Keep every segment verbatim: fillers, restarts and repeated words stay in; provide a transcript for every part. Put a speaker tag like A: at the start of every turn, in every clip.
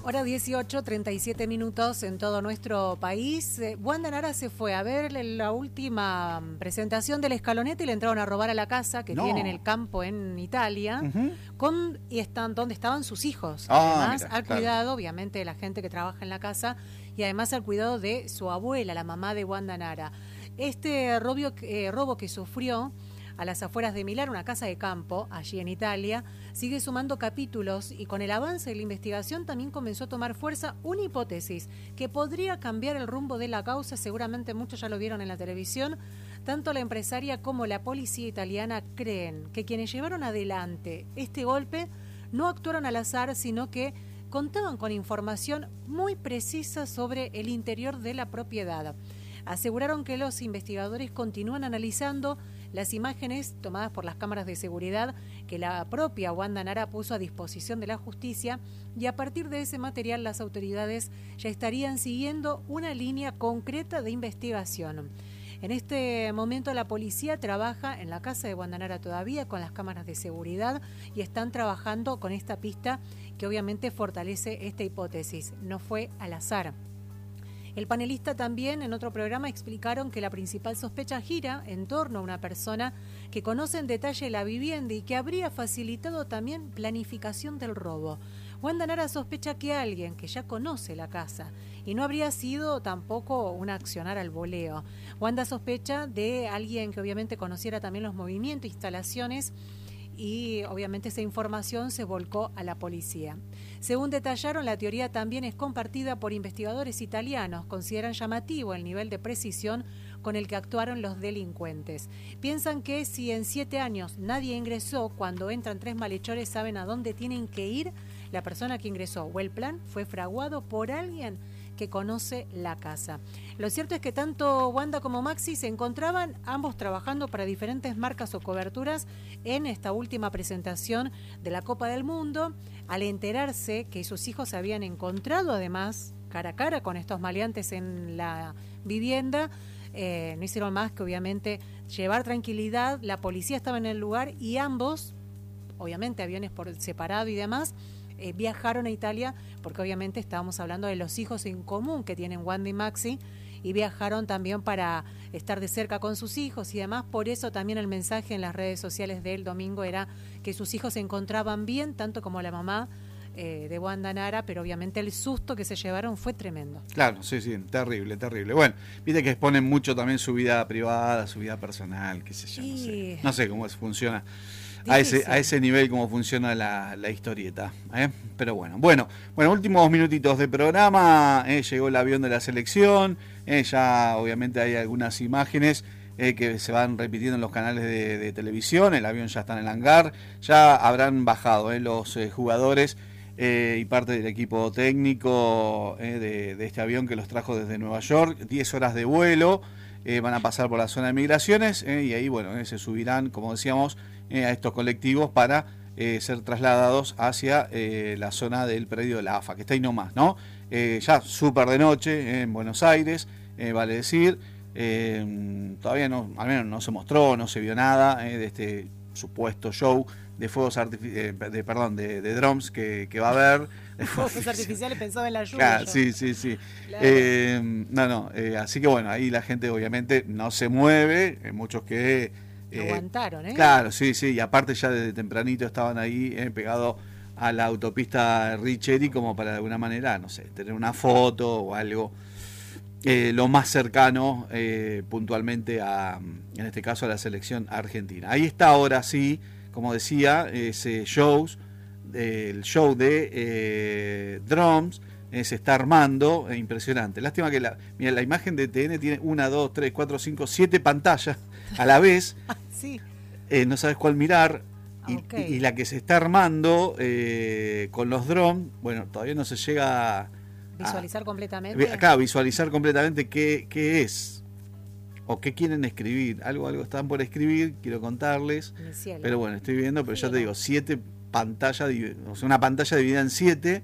A: Hora dieciocho, treinta y siete minutos en todo nuestro país. Eh, Wanda Nara se fue a ver la última presentación de la Escaloneta y le entraron a robar a la casa que
B: No.
A: tiene en el campo en Italia,
B: Uh-huh.
A: con y están donde estaban sus hijos.
B: Ah,
A: Además,
B: mira,
A: al
B: claro.
A: cuidado, obviamente, de la gente que trabaja en la casa y además al cuidado de su abuela, la mamá de Wanda Nara. Este robio, eh, robo que sufrió a las afueras de Milán, una casa de campo, allí en Italia, sigue sumando capítulos y con el avance de la investigación también comenzó a tomar fuerza una hipótesis que podría cambiar el rumbo de la causa. Seguramente muchos ya lo vieron en la televisión. Tanto la empresaria como la policía italiana creen que quienes llevaron adelante este golpe no actuaron al azar, sino que contaban con información muy precisa sobre el interior de la propiedad. Aseguraron que los investigadores continúan analizando las imágenes tomadas por las cámaras de seguridad que la propia Wanda Nara puso a disposición de la justicia, y a partir de ese material las autoridades ya estarían siguiendo una línea concreta de investigación. En este momento la policía trabaja en la casa de Wanda Nara todavía con las cámaras de seguridad y están trabajando con esta pista que obviamente fortalece esta hipótesis. No fue al azar. El panelista también en otro programa explicaron que la principal sospecha gira en torno a una persona que conoce en detalle la vivienda y que habría facilitado también planificación del robo. Wanda Nara sospecha que alguien que ya conoce la casa y no habría sido tampoco un accionar al voleo. Wanda sospecha de alguien que obviamente conociera también los movimientos, instalaciones, y obviamente esa información se volcó a la policía. Según detallaron, la teoría también es compartida por investigadores italianos. Consideran llamativo el nivel de precisión con el que actuaron los delincuentes. Piensan que si en siete años nadie ingresó, cuando entran tres malhechores saben a dónde tienen que ir la persona que ingresó, o el plan fue fraguado por alguien que conoce la casa. Lo cierto es que tanto Wanda como Maxi se encontraban ambos trabajando para diferentes marcas o coberturas en esta última presentación de la Copa del Mundo. Al enterarse que sus hijos se habían encontrado además cara a cara con estos maleantes en la vivienda, eh, no hicieron más que obviamente llevar tranquilidad. La policía estaba en el lugar y ambos, obviamente aviones por separado y demás, Eh, viajaron a Italia, porque obviamente estábamos hablando de los hijos en común que tienen Wanda y Maxi, y viajaron también para estar de cerca con sus hijos y demás. Por eso también el mensaje en las redes sociales del domingo era que sus hijos se encontraban bien, tanto como la mamá eh, de Wanda Nara, pero obviamente el susto que se llevaron fue tremendo.
B: Claro, sí, sí, terrible, terrible. Bueno, viste que exponen mucho también su vida privada, su vida personal, qué sé yo, no sé, no sé cómo funciona. A ese, a ese nivel cómo funciona la, la historieta, ¿eh? Pero bueno, bueno, bueno, últimos minutitos de programa, ¿eh? Llegó el avión de la selección, ¿eh? Ya obviamente hay algunas imágenes eh, que se van repitiendo en los canales de, de televisión. El avión ya está en el hangar, ya habrán bajado ¿eh? los eh, jugadores eh, y parte del equipo técnico eh, de, de este avión que los trajo desde Nueva York, diez horas de vuelo. Eh, van a pasar por la zona de migraciones eh, y ahí bueno eh, se subirán, como decíamos, eh, a estos colectivos para eh, ser trasladados hacia eh, la zona del predio de la A F A, que está ahí nomás, ¿no? Eh, ya súper de noche eh, en Buenos Aires, eh, vale decir, eh, todavía no, al menos no se mostró, no se vio nada eh, de este supuesto show de fuegos artificiales, eh, de, perdón, de, de drones que, que va a haber.
A: Fuegos artificiales, pensaba en la lluvia.
B: Claro, sí, sí, sí. Claro. Eh, no, no, eh, así que bueno, ahí la gente obviamente no se mueve, hay muchos que...
A: Eh, aguantaron, ¿eh?
B: Claro, sí, sí, y aparte ya desde tempranito estaban ahí eh, pegados a la autopista Richeri como para de alguna manera, no sé, tener una foto o algo eh, lo más cercano eh, puntualmente a, en este caso, a la selección argentina. Ahí está ahora sí, como decía, ese shows, el show de eh, drums eh, se está armando, eh, impresionante. Lástima que la, mira, la imagen de T N tiene una, dos, tres, cuatro, cinco, siete pantallas a la vez.
A: Sí.
B: Eh, no sabes cuál mirar. Y,
A: okay.
B: y, y la que se está armando eh, con los drones, bueno, todavía no se llega a
A: visualizar a, completamente.
B: Acá, visualizar completamente qué, qué es o qué quieren escribir. Algo, algo están por escribir, quiero contarles. Pero bueno, estoy viendo, pero ya te digo, siete pantallas, o sea, una pantalla dividida en siete.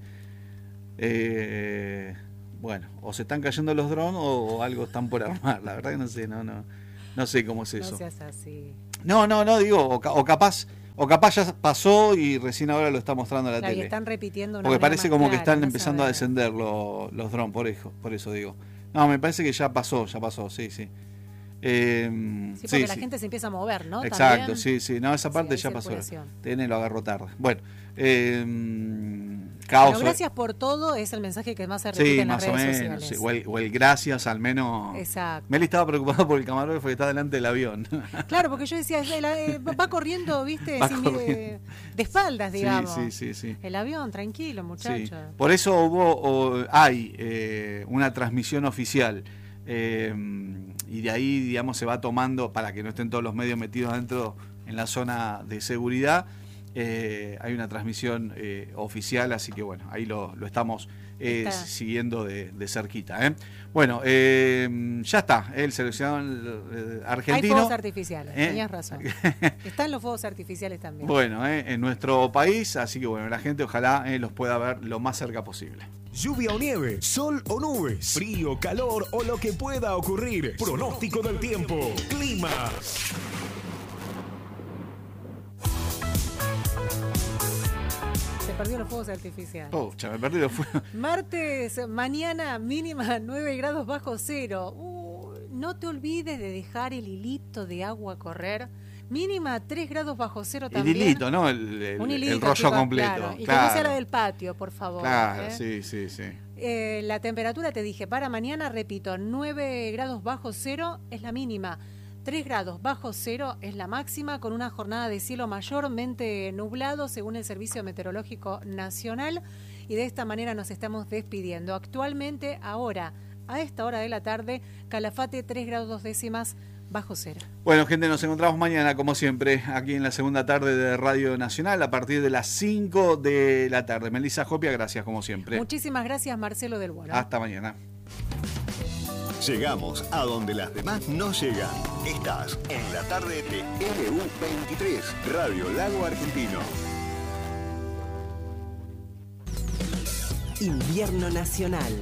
B: Eh, bueno, o se están cayendo los drones o, o algo están por armar. La verdad que no sé, no, no, no sé cómo es eso.
A: No seas así.
B: No, no, no, digo, o, o capaz O capaz ya pasó y recién ahora lo está mostrando la
A: claro,
B: tele.
A: Y están repitiendo una
B: Porque parece como
A: clara,
B: que están
A: no
B: empezando
A: sabe.
B: a descender los, los drones, por eso, por eso digo. No, me parece que ya pasó, ya pasó, sí, sí. Eh,
A: sí, porque
B: sí,
A: la
B: sí.
A: gente se empieza a mover, ¿no?
B: Exacto,
A: ¿También?
B: sí, sí. No, esa parte
A: sí,
B: ya pasó.
A: circulación.
B: T N lo agarró tarde. Bueno, eh, caos.
A: Bueno, gracias por todo es el mensaje que más se repite
B: Sí,
A: en las
B: más o
A: redes
B: menos.
A: sociales.
B: Sí. O, el, o el gracias, al menos.
A: Exacto.
B: Meli estaba preocupado por el camarógrafo que está delante del avión.
A: Claro, porque yo decía, eh, va corriendo, viste,
B: Va
A: sin,
B: corriendo.
A: eh, de espaldas, digamos.
B: Sí, sí, sí, sí.
A: El avión, tranquilo, muchacho.
B: Sí. Por eso hubo, o, hay eh, una transmisión oficial. Eh, y de ahí, digamos, se va tomando, para que no estén todos los medios metidos dentro en la zona de seguridad, eh, hay una transmisión eh, oficial, así que bueno, ahí lo, lo estamos eh, siguiendo de, de cerquita. ¿eh? Bueno, eh, ya está, el seleccionado eh, argentino.
A: Hay fuegos artificiales,
B: ¿Eh?
A: tenías razón. Están los fuegos artificiales también.
B: Bueno, eh, en nuestro país, así que bueno, la gente ojalá eh, los pueda ver lo más cerca posible.
C: Lluvia o nieve, sol o nubes, frío, calor o lo que pueda ocurrir. Pronóstico del tiempo, clima.
A: Se perdió los fuegos artificiales.
B: Oh, ya me perdí los fuegos.
A: Martes, mañana mínima nueve grados bajo cero. Uh, no te olvides de dejar el hilito de agua correr. Mínima tres grados bajo cero también.
B: El hilito, ¿no? El, el,
A: Un hilito,
B: el rollo
A: tipo,
B: completo.
A: Claro. Y
B: claro.
A: que no sea la del patio, por favor.
B: Claro,
A: ¿eh?
B: sí, sí, sí.
A: Eh, la temperatura, te dije, para mañana, repito, nueve grados bajo cero es la mínima. tres grados bajo cero es la máxima, con una jornada de cielo mayormente nublado, según el Servicio Meteorológico Nacional. Y de esta manera nos estamos despidiendo. Actualmente, ahora, a esta hora de la tarde, Calafate, tres grados dos décimas bajo cero.
B: Bueno, gente, nos encontramos mañana, como siempre, aquí en la segunda tarde de Radio Nacional, a partir de las cinco de la tarde. Melissa Jopia, gracias, como siempre.
A: Muchísimas gracias, Marcelo del Bueno.
B: Hasta mañana.
C: Llegamos a donde las demás no llegan. Estás en la tarde de L U veintitrés, Radio Lago Argentino.
D: Invierno Nacional.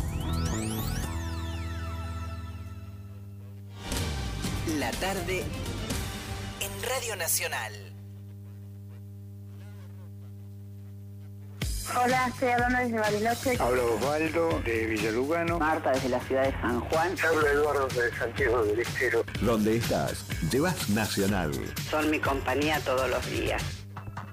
D: La tarde en Radio Nacional.
E: Hola, estoy hablando desde Bariloche.
F: Habla Osvaldo de Villalugano.
E: Marta desde la ciudad de San Juan.
F: Habla Eduardo de Santiago del Estero.
C: Donde estás, llevas Nacional.
E: Son mi compañía todos los días.